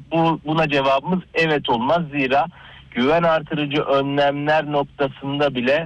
buna cevabımız evet olmaz. Zira güven artırıcı önlemler noktasında bile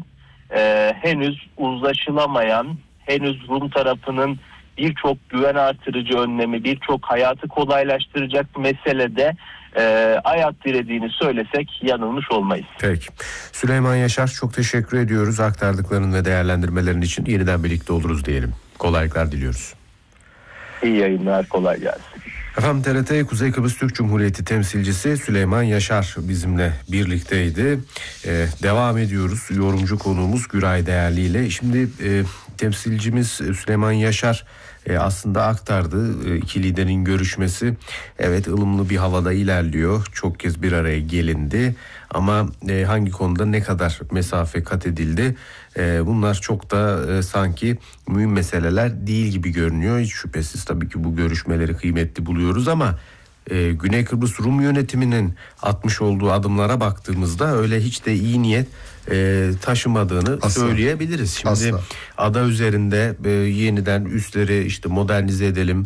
henüz uzlaşılamayan, henüz Rum tarafının birçok güven artırıcı önlemi, birçok hayatı kolaylaştıracak meselede hayat dilediğini söylesek yanılmış olmayız. Peki. Süleyman Yaşar, çok teşekkür ediyoruz aktardıkların ve değerlendirmelerin için. Yeniden birlikte oluruz diyelim. Kolaylıklar diliyoruz. İyi yayınlar, kolay gelsin. Efendim, TRT Kuzey Kıbrıs Türk Cumhuriyeti temsilcisi Süleyman Yaşar bizimle birlikteydi. Devam ediyoruz. Yorumcu konuğumuz Güray Değerli ile. Şimdi temsilcimiz Süleyman Yaşar aslında aktardı. İki liderin görüşmesi evet ılımlı bir havada ilerliyor. Çok kez bir araya gelindi. Ama hangi konuda ne kadar mesafe kat edildi? Bunlar çok da sanki mühim meseleler değil gibi görünüyor. Hiç şüphesiz tabii ki bu görüşmeleri kıymetli buluyoruz ama Güney Kıbrıs Rum yönetiminin atmış olduğu adımlara baktığımızda öyle hiç de iyi niyet taşımadığını söyleyebiliriz. Şimdi ada üzerinde yeniden üsleri işte modernize edelim,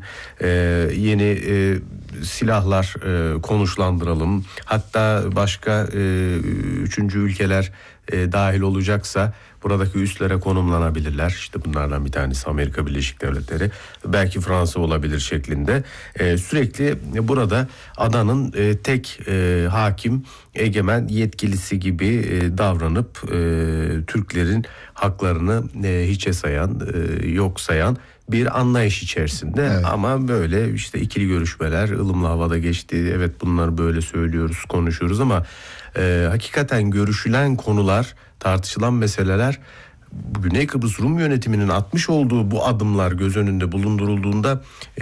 yeni silahlar konuşlandıralım. Hatta başka üçüncü ülkeler dahil olacaksa buradaki üslere konumlanabilirler. İşte bunlardan bir tanesi Amerika Birleşik Devletleri, belki Fransa olabilir şeklinde. Sürekli burada adanın tek hakim, egemen yetkilisi gibi davranıp Türklerin haklarını hiçe sayan, yok sayan bir anlayış içerisinde. Evet. Ama böyle işte ikili görüşmeler ılımlı havada geçti. Evet, bunları böyle söylüyoruz, konuşuyoruz ama hakikaten görüşülen konular, tartışılan meseleler, Güney Kıbrıs Rum yönetiminin atmış olduğu bu adımlar göz önünde bulundurulduğunda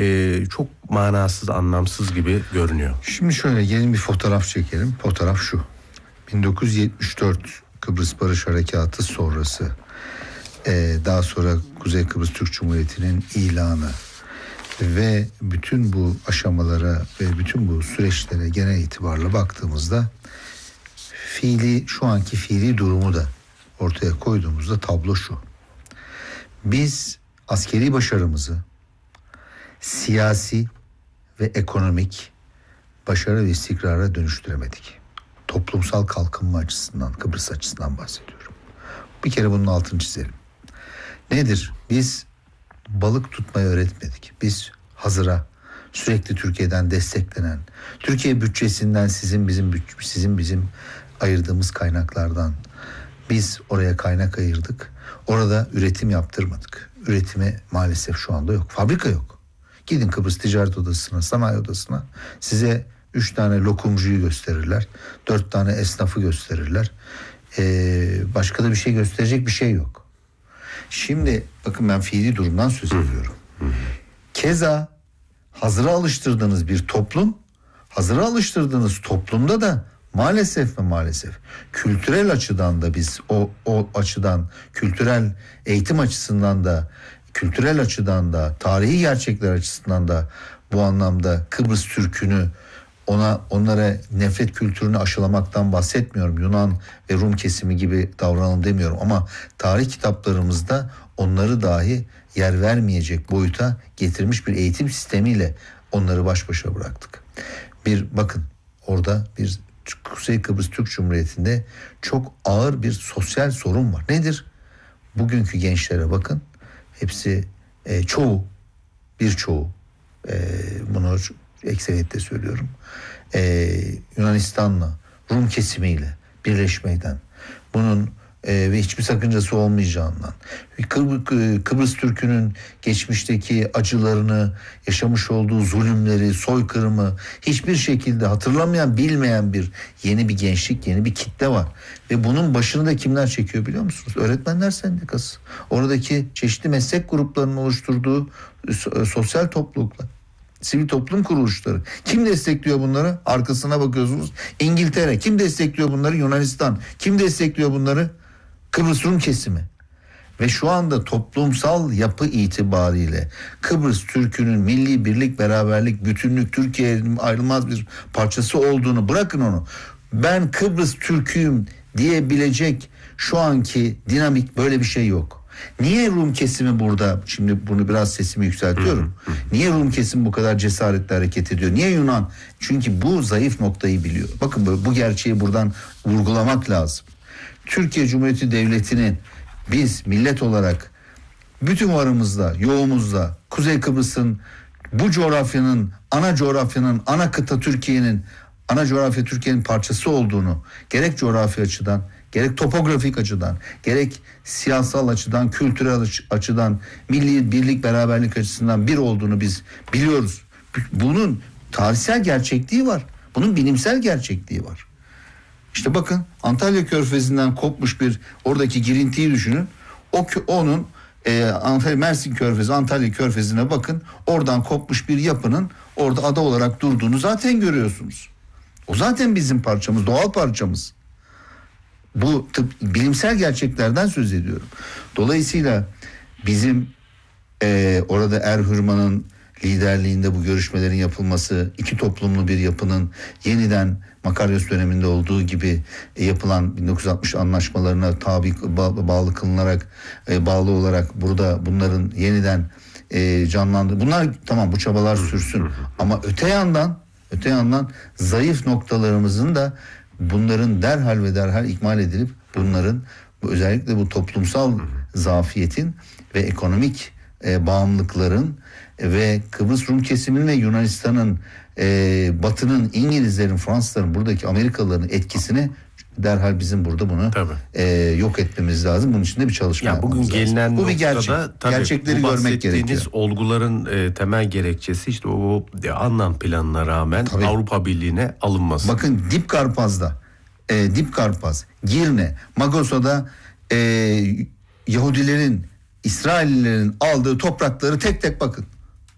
çok manasız, anlamsız gibi görünüyor. Şimdi şöyle gelin bir fotoğraf çekelim. Fotoğraf şu. 1974 Kıbrıs Barış Harekatı sonrası, daha sonra Kuzey Kıbrıs Türk Cumhuriyeti'nin ilanı ve bütün bu aşamalara ve bütün bu süreçlere genel itibarla baktığımızda şu anki fiili durumu da ortaya koyduğumuzda tablo şu. Biz askeri başarımızı siyasi ve ekonomik başarı ve istikrara dönüştüremedik. Toplumsal kalkınma açısından, Kıbrıs açısından bahsediyorum. Bir kere bunun altını çizelim. Nedir? Biz balık tutmayı öğretmedik. Biz hazıra, sürekli Türkiye'den desteklenen, Türkiye bütçesinden sizin bizim ayırdığımız kaynaklardan biz oraya kaynak ayırdık. Orada üretim yaptırmadık. Üretime maalesef şu anda yok. Fabrika yok. Gidin Kıbrıs Ticaret Odası'na, Sanayi Odası'na, size 3 tane lokumcuyu gösterirler. 4 tane esnafı gösterirler. Başka da bir şey gösterecek bir şey yok. Şimdi bakın, ben fiili durumdan söz ediyorum. Keza hazıra alıştırdığınız bir toplum, hazıra alıştırdığınız toplumda da maalesef kültürel açıdan da biz o açıdan, kültürel eğitim açısından da, kültürel açıdan da, tarihi gerçekler açısından da bu anlamda Kıbrıs Türk'ünü, onlara nefret kültürünü aşılamaktan bahsetmiyorum. Yunan ve Rum kesimi gibi davranalım demiyorum ama tarih kitaplarımızda onları dahi yer vermeyecek boyuta getirmiş bir eğitim sistemiyle onları baş başa bıraktık. Bakın orada bir Kuzey Kıbrıs Türk Cumhuriyeti'nde çok ağır bir sosyal sorun var. Nedir? Bugünkü gençlere bakın. Hepsi birçoğu bunu ekseriyetle söylüyorum. Yunanistan'la, Rum kesimiyle birleşmekten, bunun ve hiçbir sakıncası olmayacağından, Kıbrıs Türk'ünün geçmişteki acılarını, yaşamış olduğu zulümleri, soykırımı hiçbir şekilde hatırlamayan, bilmeyen yeni bir gençlik, yeni bir kitle var. Ve bunun başını da kimler çekiyor biliyor musunuz? Öğretmenler Sendikası. Oradaki çeşitli meslek gruplarının oluşturduğu sosyal topluluklar, sivil toplum kuruluşları. Kim destekliyor bunları? Arkasına bakıyorsunuz. İngiltere. Kim destekliyor bunları? Yunanistan. Kim destekliyor bunları? Kıbrıs Rum kesimi. Ve şu anda toplumsal yapı itibariyle Kıbrıs Türk'ünün milli birlik, beraberlik, bütünlük, Türkiye'nin ayrılmaz bir parçası olduğunu, bırakın onu, ben Kıbrıs Türk'üyüm diyebilecek şu anki dinamik, böyle bir şey yok. Niye Rum kesimi burada? Şimdi bunu biraz sesimi yükseltiyorum. Niye Rum kesimi bu kadar cesaretle hareket ediyor? Niye Yunan? Çünkü bu zayıf noktayı biliyor. Bakın bu gerçeği buradan vurgulamak lazım. Türkiye Cumhuriyeti Devleti'nin biz millet olarak bütün varımızla, yoğumuzla Kuzey Kıbrıs'ın bu coğrafyanın, ana kıta Türkiye'nin, ana coğrafya Türkiye'nin parçası olduğunu gerek coğrafi açıdan, gerek topografik açıdan, gerek siyasal açıdan, kültürel açıdan, milli birlik beraberlik açısından bir olduğunu biz biliyoruz. Bunun tarihsel gerçekliği var. Bunun bilimsel gerçekliği var. İşte bakın Antalya Körfezi'nden kopmuş bir oradaki girintiyi düşünün. Onun Mersin Körfezi, Antalya Körfezi'ne bakın. Oradan kopmuş bir yapının orada ada olarak durduğunu zaten görüyorsunuz. O zaten bizim parçamız, doğal parçamız. Bu bilimsel gerçeklerden söz ediyorum. Dolayısıyla bizim orada Erhürman'ın liderliğinde bu görüşmelerin yapılması, iki toplumlu bir yapının yeniden Makaryos döneminde olduğu gibi yapılan 1960 anlaşmalarına bağlı kılınarak, bağlı olarak burada bunların yeniden canlandı. Bunlar tamam, bu çabalar sürsün ama öte yandan zayıf noktalarımızın da bunların derhal ikmal edilip bunların özellikle bu toplumsal zafiyetin ve ekonomik bağımlılıkların ve Kıbrıs Rum kesiminin ve Yunanistan'ın, Batı'nın, İngilizlerin, Fransızların, buradaki Amerikalıların etkisini derhal bizim burada bunu yok etmemiz lazım. Bunun için de bir çalışma yapmamız lazım. Bugün gelinen bu bir gerçek. Gerçekleri görmek gerekiyor. Olguların temel gerekçesi işte o anlam planına rağmen Avrupa Birliği'ne alınması. Bakın Dip Karpaz, Girne, Magosa'da Yahudilerin, İsraillilerin aldığı toprakları tek tek bakın.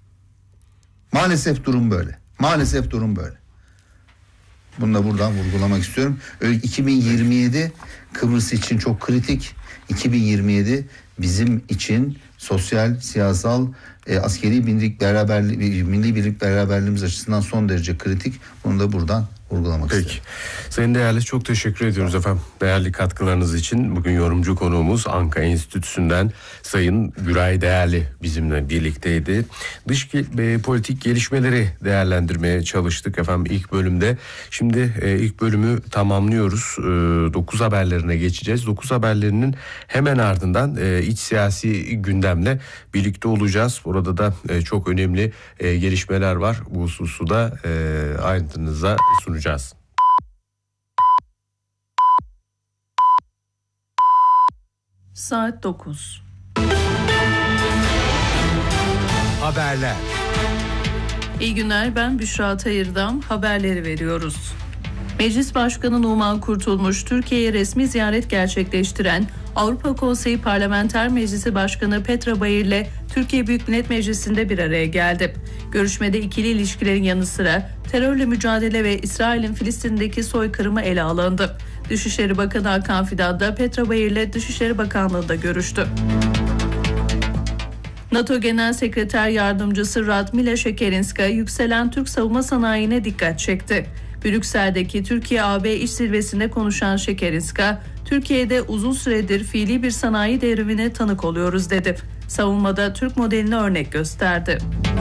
Maalesef durum böyle. Bunu da buradan vurgulamak istiyorum. 2027 Kıbrıs için çok kritik. 2027 bizim için sosyal, siyasal, askeri milli birlik beraberliğimiz açısından son derece kritik. Bunu da buradan vurgulamak istedim. Sayın Değerli, çok teşekkür ediyoruz efendim. Değerli katkılarınız için. Bugün yorumcu konuğumuz Anka Enstitüsü'nden Sayın Güray Değerli bizimle birlikteydi. Dış politik gelişmeleri değerlendirmeye çalıştık efendim ilk bölümde. Şimdi ilk bölümü tamamlıyoruz. 9 haberlerine geçeceğiz. 9 haberlerinin hemen ardından iç siyasi gündemle birlikte olacağız. Burada da çok önemli gelişmeler var. Bu hususu da ayrıntınıza sunacağız. Saat 9. Haberler. İyi günler, ben Büşra Tayırdam. Haberleri veriyoruz. Meclis Başkanı Numan Kurtulmuş, Türkiye'ye resmi ziyaret gerçekleştiren Avrupa Konseyi Parlamenter Meclisi Başkanı Petra Bayır'le Türkiye Büyük Millet Meclisi'nde bir araya geldi. Görüşmede ikili ilişkilerin yanı sıra terörle mücadele ve İsrail'in Filistin'deki soykırımı ele alındı. Dışişleri Bakanı Hakan Fidan da Petra Bayır'le Dışişleri Bakanlığı'nda görüştü. NATO Genel Sekreter Yardımcısı Radmila Şekerinska, yükselen Türk savunma sanayine dikkat çekti. Brüksel'deki Türkiye-AB İş Zirvesi'nde konuşan Şekerinska, Türkiye'de uzun süredir fiili bir sanayi devrimine tanık oluyoruz dedi. Savunmada Türk modelini örnek gösterdi.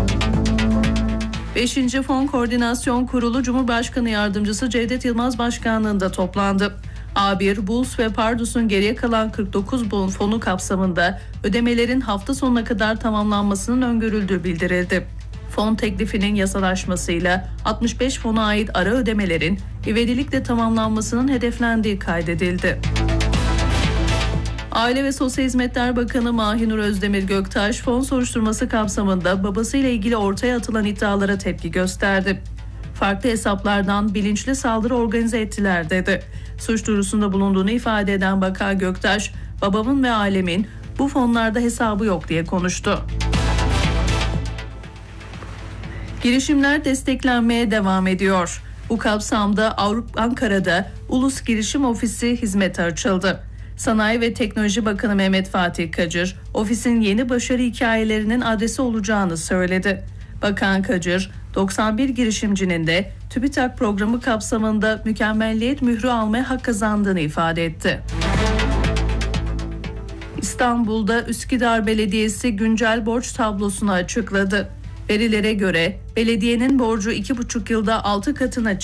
5. Fon Koordinasyon Kurulu Cumhurbaşkanı Yardımcısı Cevdet Yılmaz Başkanlığı'nda toplandı. A1, Buls ve Pardus'un geriye kalan 49 fonu kapsamında ödemelerin hafta sonuna kadar tamamlanmasının öngörüldüğü bildirildi. Fon teklifinin yasalaşmasıyla 65 fona ait ara ödemelerin ivedilikle tamamlanmasının hedeflendiği kaydedildi. Aile ve Sosyal Hizmetler Bakanı Mahinur Özdemir Göktaş, fon soruşturması kapsamında babasıyla ilgili ortaya atılan iddialara tepki gösterdi. Farklı hesaplardan bilinçli saldırı organize ettiler dedi. Suç duyurusunda bulunduğunu ifade eden Bakan Göktaş, babamın ve ailemin bu fonlarda hesabı yok diye konuştu. Girişimler desteklenmeye devam ediyor. Bu kapsamda Ankara'da Ulus Girişim Ofisi hizmete açıldı. Sanayi ve Teknoloji Bakanı Mehmet Fatih Kacır, ofisin yeni başarı hikayelerinin adresi olacağını söyledi. Bakan Kacır, 91 girişimcinin de TÜBİTAK programı kapsamında mükemmelliyet mührü almaya hak kazandığını ifade etti. İstanbul'da Üsküdar Belediyesi güncel borç tablosunu açıkladı. Verilere göre belediyenin borcu 2,5 yılda 6 katına